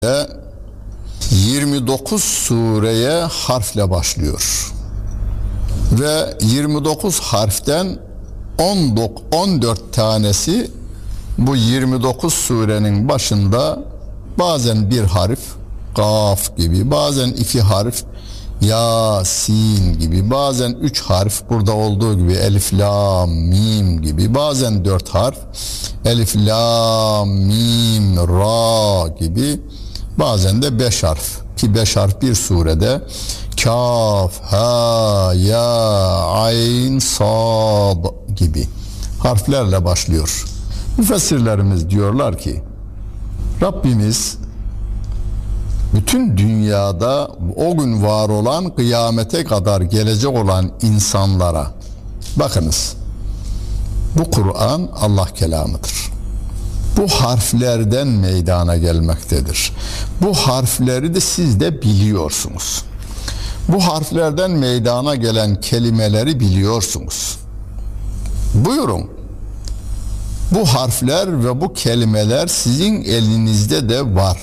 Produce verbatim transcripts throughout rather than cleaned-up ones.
yirmi dokuz sureye harfle başlıyor. Ve yirmi dokuz harften on dört tanesi bu yirmi dokuz surenin başında bazen bir harf Kaf gibi, bazen iki harf Yasin gibi, bazen üç harf burada olduğu gibi Elif, Lam, Mim gibi, bazen dört harf Elif, Lam, Mim, Ra gibi, bazen de beş harf ki beş harf bir surede Kaf, Ha, Ya, Ayn, Sad gibi harflerle başlıyor. Müfessirlerimiz diyorlar ki Rabbimiz bütün dünyada o gün var olan, kıyamete kadar gelecek olan insanlara, bakınız, bu Kur'an Allah kelamıdır. Bu harflerden meydana gelmektedir. Bu harfleri de siz de biliyorsunuz. Bu harflerden meydana gelen kelimeleri biliyorsunuz. Buyurun. Bu harfler ve bu kelimeler sizin elinizde de var.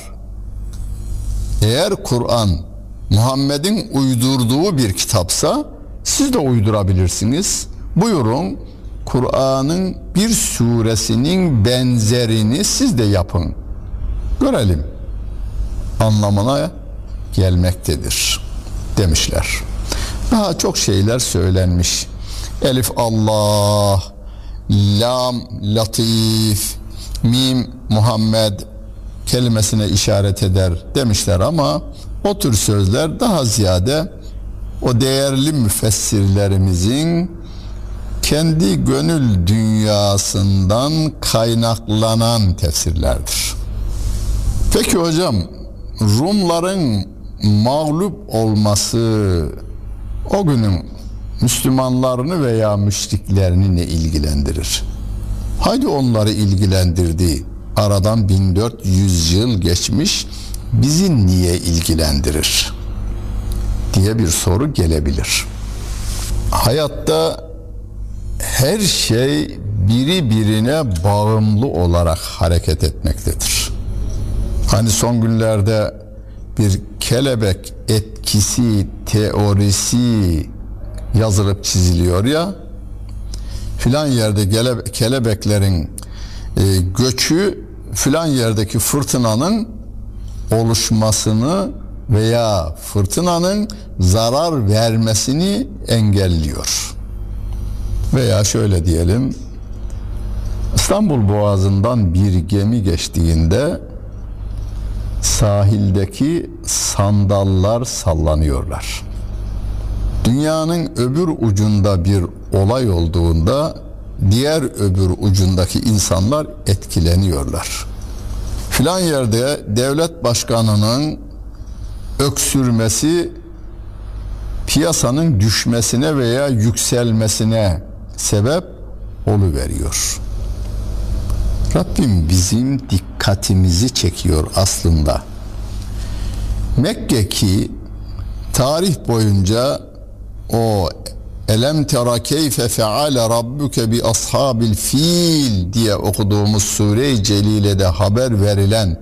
Eğer Kur'an Muhammed'in uydurduğu bir kitapsa siz de uydurabilirsiniz. Buyurun, Kur'an'ın bir suresinin benzerini siz de yapın. Görelim anlamına gelmektedir demişler. Daha çok şeyler söylenmiş. Elif Allah, Lam Latif, Mim Muhammed kelimesine işaret eder demişler ama o tür sözler daha ziyade o değerli müfessirlerimizin kendi gönül dünyasından kaynaklanan tefsirlerdir. Peki hocam, Rumların mağlup olması o günün Müslümanlarını veya müşriklerini ne ilgilendirir? Haydi onları ilgilendirdi. Aradan bin dört yüz yıl geçmiş, bizi niye ilgilendirir diye bir soru gelebilir. Hayatta her şey biri birine bağımlı olarak hareket etmektedir. Hani son günlerde bir kelebek etkisi teorisi yazılıp çiziliyor ya, filan yerde kelebeklerin e, göçü filan yerdeki fırtınanın oluşmasını veya fırtınanın zarar vermesini engelliyor. Veya şöyle diyelim, İstanbul Boğazı'ndan bir gemi geçtiğinde sahildeki sandallar sallanıyorlar. Dünyanın öbür ucunda bir olay olduğunda diğer öbür ucundaki insanlar etkileniyorlar. Filan yerde devlet başkanının öksürmesi piyasanın düşmesine veya yükselmesine sebep oluveriyor. Rabbim bizim dikkatimizi çekiyor aslında. Mekke ki tarih boyunca o Elem tera keyfe feale rabbuke bi ashabil fil diye okuduğumuz Sure-i Celile'de haber verilen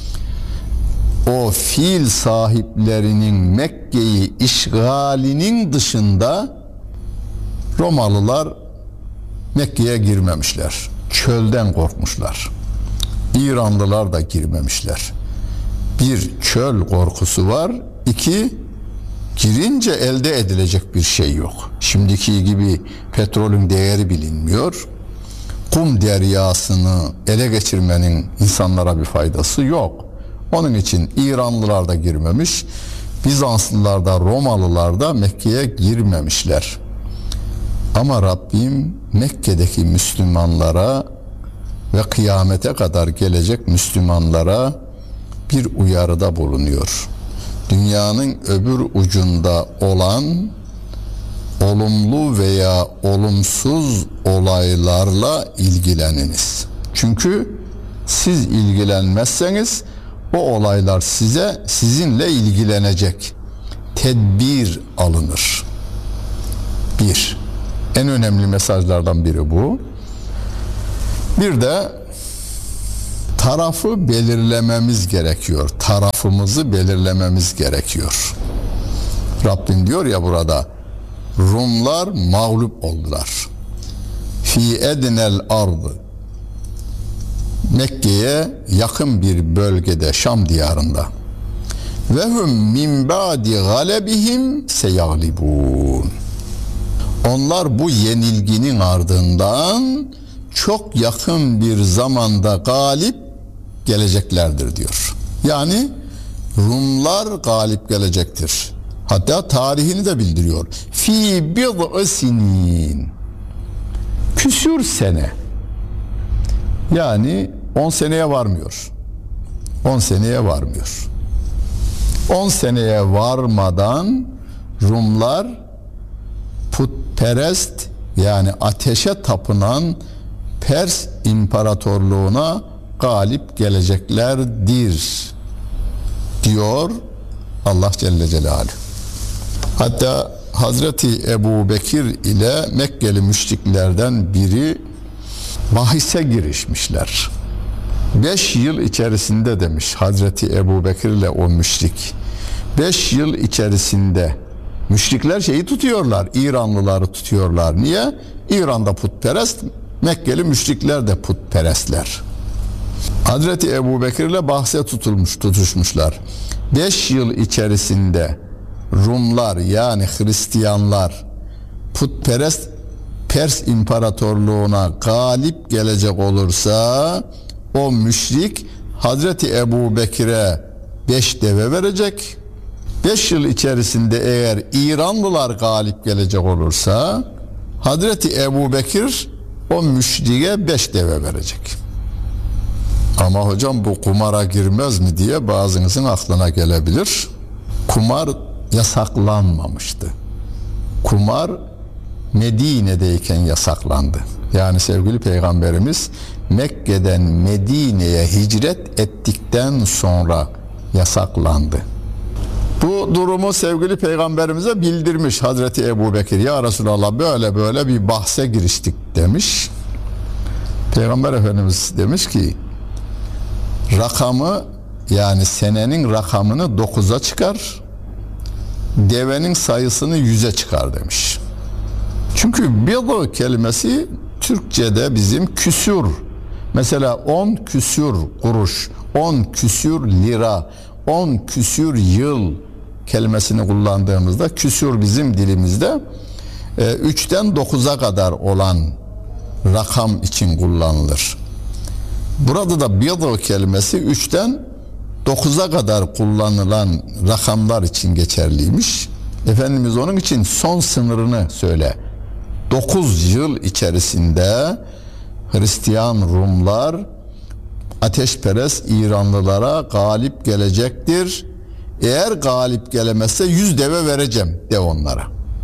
o fil sahiplerinin Mekke'yi işgalinin dışında Romalılar Mekke'ye girmemişler. Çölden korkmuşlar. İranlılar da girmemişler. Bir, çöl korkusu var. İki, girince elde edilecek bir şey yok. Şimdiki gibi petrolün değeri bilinmiyor. Kum deryasını ele geçirmenin insanlara bir faydası yok. Onun için İranlılar da girmemiş, Bizanslılar da Romalılar da Mekke'ye girmemişler. Ama Rabbim Mekke'deki Müslümanlara ve kıyamete kadar gelecek Müslümanlara bir uyarıda bulunuyor. Dünyanın öbür ucunda olan olumlu veya olumsuz olaylarla ilgileniniz. Çünkü siz ilgilenmezseniz o olaylar size, sizinle ilgilenecek. Tedbir alınır. Bir, en önemli mesajlardan biri bu. Bir de tarafı belirlememiz gerekiyor. Tarafımızı belirlememiz gerekiyor. Rabbim diyor ya burada, Rumlar mağlup oldular. Fi ednel ardı, Mekke'ye yakın bir bölgede, Şam diyarında. Ve hum min ba'di galebihim seyaglibun. Onlar bu yenilginin ardından çok yakın bir zamanda galip geleceklerdir diyor. Yani Rumlar galip gelecektir. Hatta tarihini de bildiriyor. Fi bid'i sinin. Küsür sene. Yani on seneye varmıyor. on seneye varmıyor. on seneye varmadan Rumlar putperest, yani ateşe tapınan Pers İmparatorluğuna galip geleceklerdir diyor Allah Celle Celaluhu. Hatta Hazreti Ebu Bekir ile Mekkeli müşriklerden biri bahise girişmişler. Beş yıl içerisinde demiş Hazreti Ebu Bekir ile o müşrik, beş yıl içerisinde müşrikler şeyi tutuyorlar, İranlıları tutuyorlar. Niye? İran'da putperest, Mekkeli müşrikler de putperestler. Hazreti Ebu Bekir ile bahse tutulmuş, tutuşmuşlar. Beş yıl içerisinde Rumlar, yani Hristiyanlar putperest Pers İmparatorluğuna galip gelecek olursa o müşrik Hazreti Ebu Bekir'e beş deve verecek. Beş yıl içerisinde eğer İranlılar galip gelecek olursa Hazreti Ebu Bekir o müşriğe beş deve verecek. Ama hocam bu kumara girmez mi diye bazınızın aklına gelebilir. Kumar yasaklanmamıştı. Kumar Medine'deyken yasaklandı. Yani sevgili Peygamberimiz Mekke'den Medine'ye hicret ettikten sonra yasaklandı. Bu durumu sevgili Peygamberimize bildirmiş Hazreti Ebu Bekir. Ya Resulallah, böyle böyle bir bahse giriştik demiş. Peygamber Efendimiz demiş ki, rakamı, yani senenin rakamını dokuza çıkar, devenin sayısını yüze çıkar demiş. Çünkü bid'u kelimesi Türkçe'de bizim küsür. Mesela on küsür kuruş, on küsür lira, on küsür yıl kelimesini kullandığımızda küsür bizim dilimizde e, üçten dokuza kadar olan rakam için kullanılır. Burada da bid'u kelimesi üçten dokuza kadar kullanılan rakamlar için geçerliymiş. Efendimiz onun için son sınırını söyle. dokuz yıl içerisinde Hristiyan Rumlar ateşperest İranlılara galip gelecektir. Eğer galip gelemezse yüz deve vereceğim de onlara.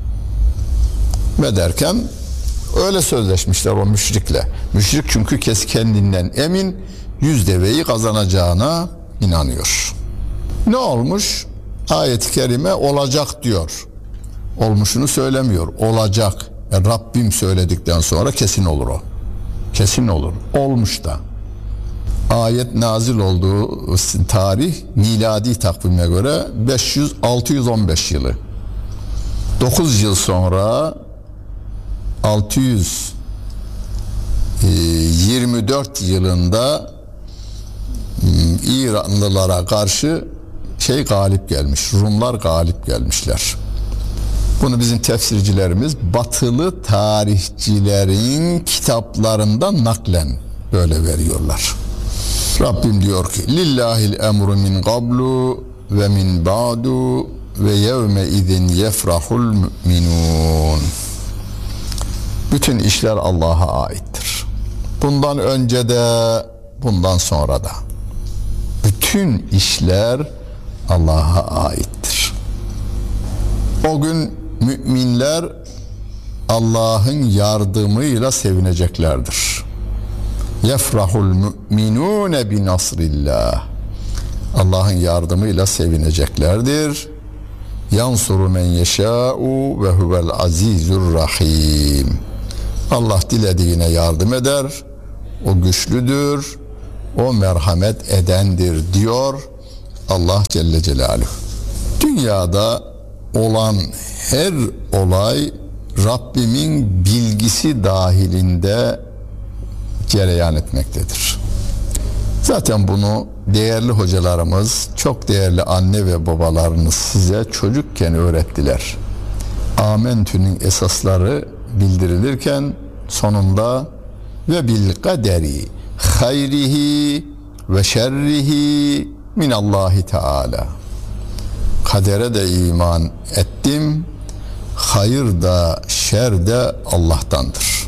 Ve derken öyle sözleşmişler o müşrikle. Müşrik çünkü kes kendinden emin, yüz deveyi kazanacağına inanıyor. Ne olmuş? Ayet-i kerime olacak diyor. Olmuşunu söylemiyor. Olacak. Yani Rabbim söyledikten sonra kesin olur o. Kesin olur. Olmuş da. Ayet nazil olduğu tarih miladi takvime göre beş yüz altı yüz on beş yılı. dokuz yıl sonra altı yüz yirmi dört yılında İranlılara karşı şey galip gelmiş. Rumlar galip gelmişler. Bunu bizim tefsircilerimiz batılı tarihçilerin kitaplarından naklen böyle veriyorlar. Rabbim diyor ki: Lillahil emru min qablu ve min ba'du ve yevme izin yefrahul müminun. Bütün işler Allah'a aittir. Bundan önce de, bundan sonra da. Bütün işler Allah'a aittir. O gün müminler Allah'ın yardımıyla sevineceklerdir. Yefrahul müminune bi nasrillah. Allah'ın yardımıyla sevineceklerdir. Yansuru men yeşâ'u ve huvel azizur rahim. Allah dilediğine yardım eder. O güçlüdür, o merhamet edendir diyor Allah Celle Celaluhu. Dünyada olan her olay Rabbimin bilgisi dahilinde cereyan etmektedir. Zaten bunu değerli hocalarımız, çok değerli anne ve babalarınız size çocukken öğrettiler. Amentü'nün esasları bildirilirken sonunda ve bil kaderi hayrihi ve şerrihi minallahi teala. Kadere de iman ettim, hayır da şer de Allah'tandır.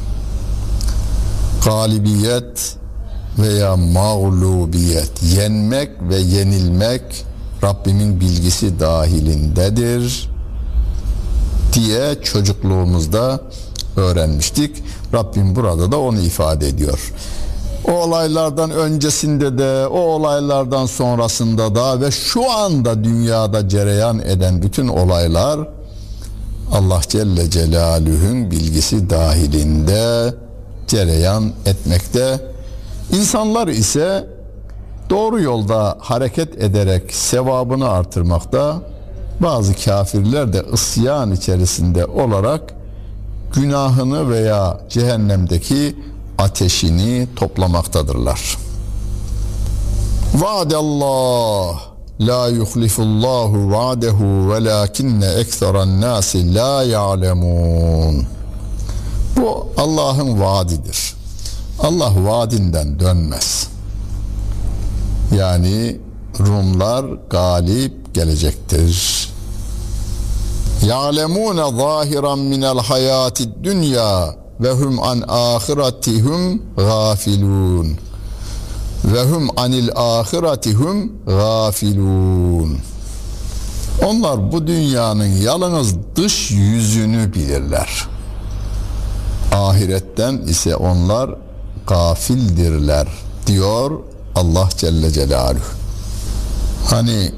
Galibiyet veya mağlubiyet, yenmek ve yenilmek Rabbimin bilgisi dahilindedir diye çocukluğumuzda öğrenmiştik. Rabbim burada da onu ifade ediyor. O olaylardan öncesinde de, o olaylardan sonrasında da ve şu anda dünyada cereyan eden bütün olaylar Allah Celle Celaluhu'nun bilgisi dahilinde cereyan etmekte. İnsanlar ise doğru yolda hareket ederek sevabını artırmakta, bazı kafirler de isyan içerisinde olarak günahını veya cehennemdeki ateşini toplamaktadırlar. Vaadallah la yuhlifullahu vaadehu velakinne ekseran nasi la ya'lemun. Bu Allah'ın vaadidir. Allah vaadinden dönmez. Yani Rumlar galip gelecektir. Ya'lemune zahiran minel hayatid dünya ve hum an ahiretihum gafilun. Ve hum anil ahiretihum gafilun. Onlar bu dünyanın yalnız dış yüzünü bilirler. Ahiretten ise onlar gafildirler diyor Allah Celle Celaluhu. Hani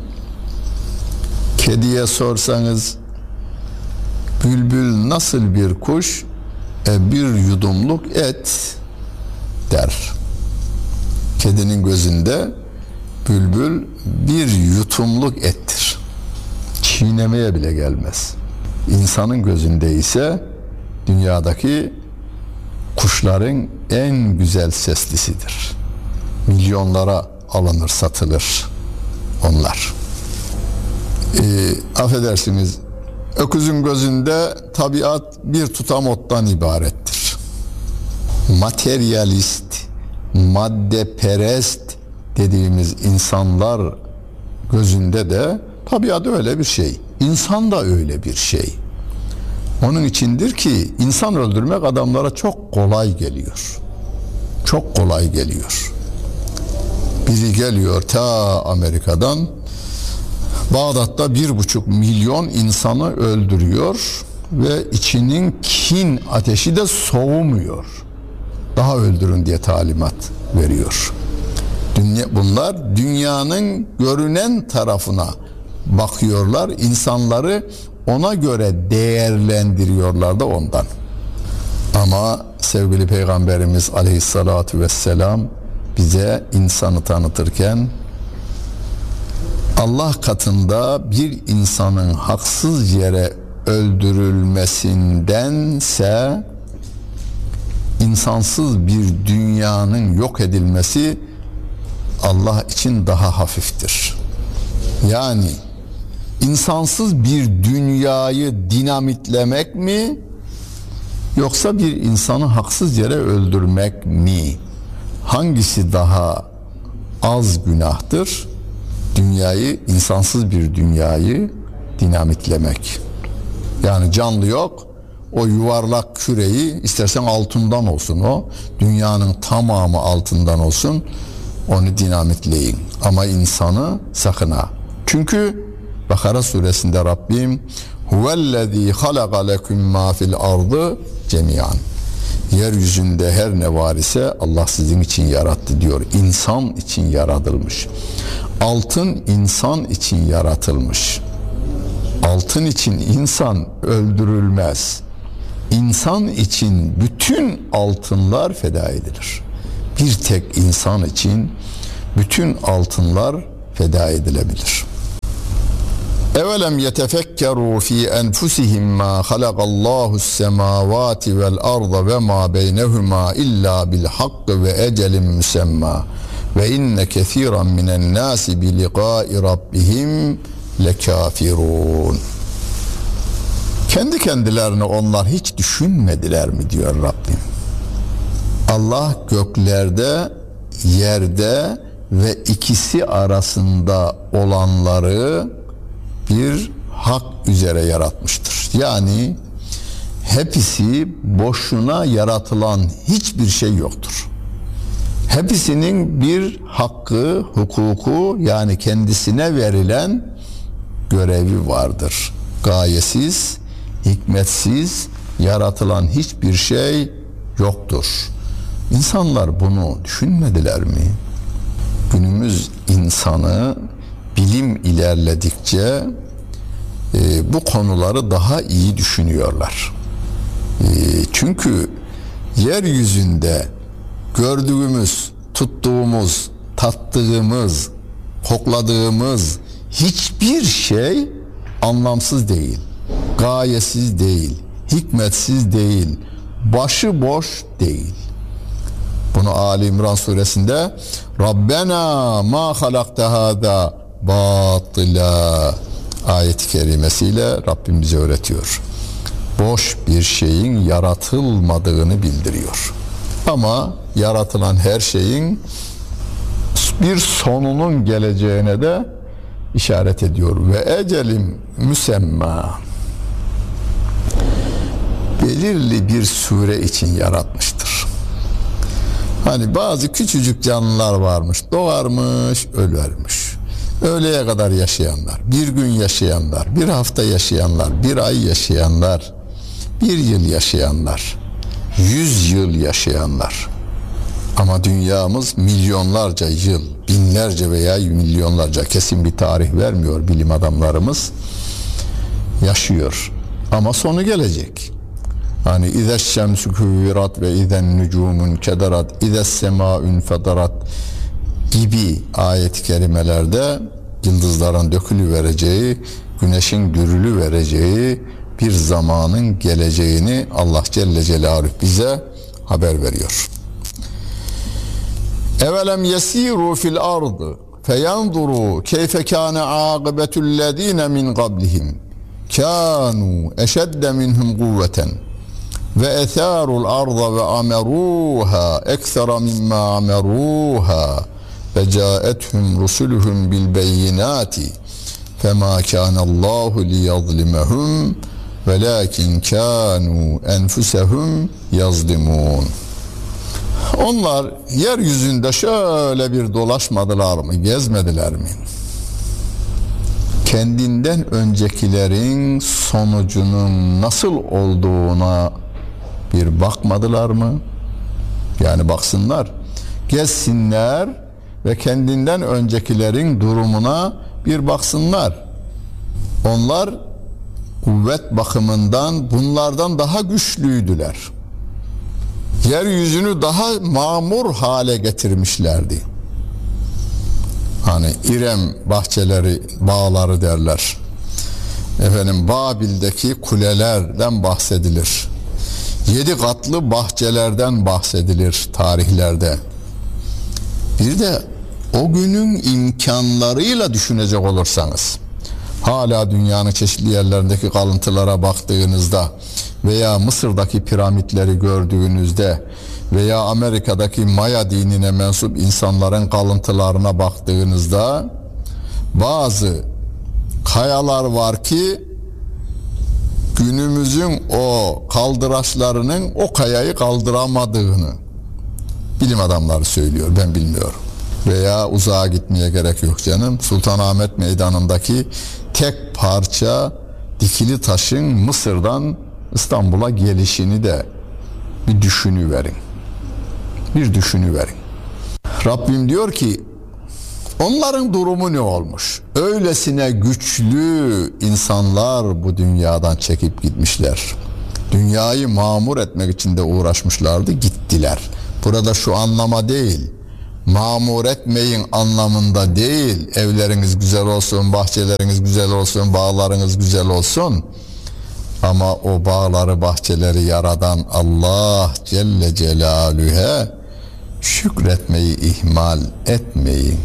kediye sorsanız bülbül nasıl bir kuş? E, bir yudumluk et der. Kedinin gözünde bülbül bir yutumluk ettir. Çiğnemeye bile gelmez. İnsanın gözünde ise dünyadaki kuşların en güzel seslisidir. Milyonlara alınır, satılır onlar. E, affedersiniz, öküzün gözünde tabiat bir tutam ottan ibarettir. Materyalist, maddeperest dediğimiz insanlar gözünde de tabiat öyle bir şey. İnsan da öyle bir şey. Onun içindir ki insan öldürmek adamlara çok kolay geliyor. Çok kolay geliyor. Biri geliyor ta Amerika'dan, Bağdat'ta bir buçuk milyon insanı öldürüyor ve içinin kin ateşi de soğumuyor. Daha öldürün diye talimat veriyor. Dünya, bunlar dünyanın görünen tarafına bakıyorlar, insanları ona göre değerlendiriyorlar da ondan. Ama sevgili Peygamberimiz Aleyhisselatü Vesselam bize insanı tanıtırken Allah katında bir insanın haksız yere öldürülmesindense insansız bir dünyanın yok edilmesi Allah için daha hafiftir. Yani insansız bir dünyayı dinamitlemek mi, yoksa bir insanı haksız yere öldürmek mi? Hangisi daha az günahtır? Dünyayı, insansız bir dünyayı dinamitlemek. Yani canlı yok, o yuvarlak küreyi istersen altından olsun o, dünyanın tamamı altından olsun, onu dinamitleyin. Ama insanı sakın ha. Çünkü Bakara suresinde Rabbim huvellezî halaka leküm mâ fil ardı cemiyan. Yeryüzünde her ne var ise Allah sizin için yarattı diyor. İnsan için yaratılmış. Altın insan için yaratılmış. Altın için insan öldürülmez. İnsan için bütün altınlar feda edilir. bir tek insan için bütün altınlar feda edilebilir. Evelem yetefekkeru fi enfusihim ma halaqallahu's semavati vel arda ve ma beynehuma illa bil hakkı ve ecelin musemma ve inne kesiran minen nasi bi liqa'i rabbihim lekafirun. Kendi kendilerine onlar hiç düşünmediler mi diyor Rabbim. Allah göklerde, yerde ve ikisi arasında olanları bir hak üzere yaratmıştır. Yani hepsi boşuna yaratılan hiçbir şey yoktur. Hepsinin bir hakkı, hukuku, yani kendisine verilen görevi vardır. Gayesiz, hikmetsiz yaratılan hiçbir şey yoktur. İnsanlar bunu düşünmediler mi? Günümüz insanı bilim ilerledikçe e, bu konuları daha iyi düşünüyorlar. E, çünkü yeryüzünde gördüğümüz, tuttuğumuz, tattığımız, kokladığımız hiçbir şey anlamsız değil, gayesiz değil, hikmetsiz değil, başıboş değil. Bunu Ali İmran suresinde Rabbena ma halakta hâzâ batıla ayet-i kerimesiyle Rabbim bize öğretiyor. Boş bir şeyin yaratılmadığını bildiriyor. Ama yaratılan her şeyin bir sonunun geleceğine de işaret ediyor. Ve ecelim müsemma, belirli bir süre için yaratmıştır. Hani bazı küçücük canlılar varmış, doğarmış, ölürmüş. Öğleye kadar yaşayanlar, bir gün yaşayanlar, bir hafta yaşayanlar, bir ay yaşayanlar, bir yıl yaşayanlar, yüz yıl yaşayanlar. Ama dünyamız milyonlarca yıl, binlerce veya milyonlarca, kesin bir tarih vermiyor bilim adamlarımız, yaşıyor. Ama sonu gelecek. Hani İzes şemsü küvirat ve izen nücumun kederat, İzes semâün federat gibi ayet-i kerimelerde yıldızların dökülü vereceği, güneşin dürülü vereceği bir zamanın geleceğini Allah Celle Celaluhu bize haber veriyor. Evelem yesiru fil ardı feyanzuru keyfe kâne âgıbetullezîne min qablihim kânû eşedde minhum kuvveten ve ethârul arda ve amerûhâ ekthera mimma amerûhâ ve câethum rusuluhum bil beyinâti femâ kânallâhu liyazlimehum velâkin kânû enfusehum yazlimûn. Onlar yeryüzünde şöyle bir dolaşmadılar mı, gezmediler mi? Kendinden öncekilerin sonucunun nasıl olduğuna bir bakmadılar mı? Yani baksınlar, gezsinler ve kendinden öncekilerin durumuna bir baksınlar. Onlar kuvvet bakımından bunlardan daha güçlüydüler. Yeryüzünü daha mamur hale getirmişlerdi. Hani İrem bahçeleri, bağları derler. Efendim Babil'deki kulelerden bahsedilir. Yedi katlı bahçelerden bahsedilir tarihlerde. Bir de o günün imkanlarıyla düşünecek olursanız, hala dünyanın çeşitli yerlerindeki kalıntılara baktığınızda veya Mısır'daki piramitleri gördüğünüzde veya Amerika'daki Maya dinine mensup insanların kalıntılarına baktığınızda bazı kayalar var ki günümüzün o kaldıraçlarının o kayayı kaldıramadığını bilim adamları söylüyor, ben bilmiyorum. Veya uzağa gitmeye gerek yok canım. Sultanahmet Meydanı'ndaki tek parça dikili taşın Mısır'dan İstanbul'a gelişini de bir düşünüverin. Bir düşünüverin. Rabbim diyor ki onların durumu ne olmuş? Öylesine güçlü insanlar bu dünyadan çekip gitmişler. Dünyayı mamur etmek için de uğraşmışlardı, gittiler. Burada şu anlama değil, mamur etmeyin anlamında değil, evleriniz güzel olsun, bahçeleriniz güzel olsun, bağlarınız güzel olsun. Ama o bağları, bahçeleri yaradan Allah Celle Celaluhu'ya şükretmeyi ihmal etmeyin.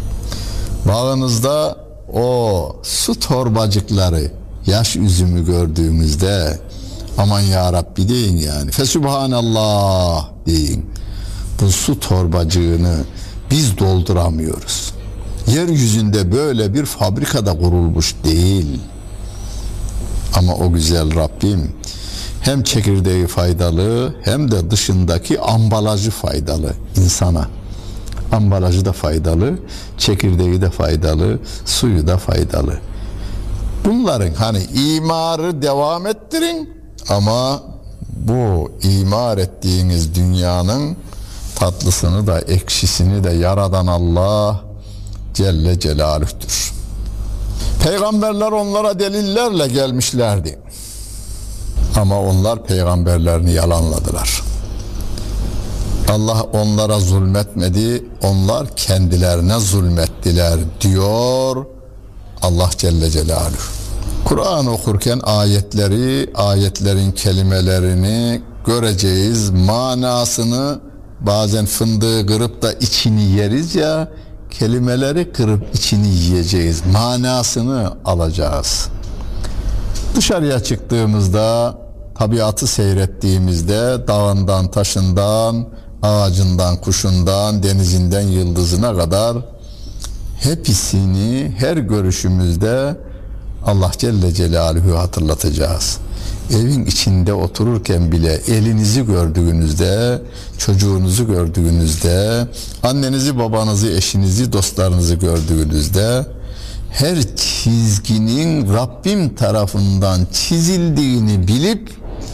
Bağınızda o su torbacıkları, yaş üzümü gördüğümüzde aman ya Rabbi deyin yani. Fesubhanallah deyin. Bu su torbacığını biz dolduramıyoruz. Yeryüzünde böyle bir fabrikada kurulmuş değil. Ama o güzel Rabbim hem çekirdeği faydalı hem de dışındaki ambalajı faydalı insana. Ambalajı da faydalı, çekirdeği de faydalı, suyu da faydalı. Bunların hani imarı devam ettirin ama bu imar ettiğiniz dünyanın tatlısını da ekşisini de yaradan Allah Celle Celaluh'tür. Peygamberler onlara delillerle gelmişlerdi. Ama onlar peygamberlerini yalanladılar. Allah onlara zulmetmedi, onlar kendilerine zulmettiler diyor Allah Celle Celaluhu. Kur'an okurken ayetleri, ayetlerin kelimelerini göreceğiz, manasını bazen fındığı kırıp da içini yeriz ya, kelimeleri kırıp içini yiyeceğiz, manasını alacağız. Dışarıya çıktığımızda, tabiatı seyrettiğimizde dağından, taşından, ağacından, kuşundan, denizinden, yıldızına kadar hepsini her görüşümüzde Allah Celle Celaluhu hatırlatacağız. Evin içinde otururken bile elinizi gördüğünüzde, çocuğunuzu gördüğünüzde, annenizi, babanızı, eşinizi, dostlarınızı gördüğünüzde her çizginin Rabbim tarafından çizildiğini bilip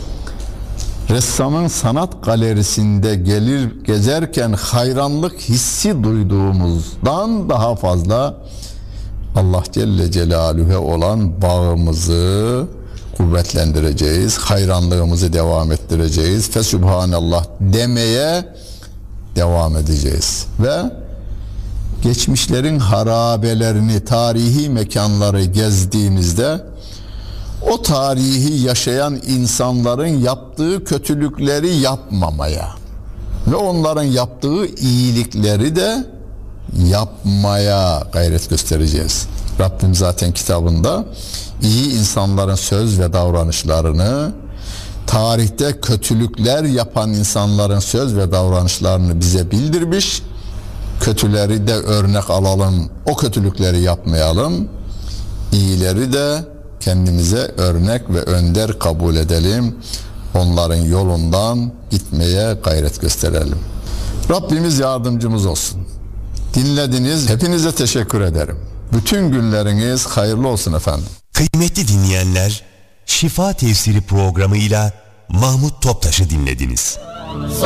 ressamın sanat galerisinde gelir gezerken hayranlık hissi duyduğumuzdan daha fazla Allah Celle Celaluhu'ya olan bağımızı kuvvetlendireceğiz, hayranlığımızı devam ettireceğiz. Fesubhanallah demeye devam edeceğiz ve geçmişlerin harabelerini, tarihi mekanları gezdiğimizde o tarihi yaşayan insanların yaptığı kötülükleri yapmamaya ve onların yaptığı iyilikleri de yapmaya gayret göstereceğiz. Rabbim zaten kitabında iyi insanların söz ve davranışlarını, tarihte kötülükler yapan insanların söz ve davranışlarını bize bildirmiş. Kötüleri de örnek alalım, o kötülükleri yapmayalım. İyileri de kendimize örnek ve önder kabul edelim. Onların yolundan gitmeye gayret gösterelim. Rabbimiz yardımcımız olsun. Dinlediniz, hepinize teşekkür ederim. Bütün günleriniz hayırlı olsun efendim. Kıymetli dinleyenler, Şifa Tefsiri programıyla Mahmut Toptaş'ı dinlediniz.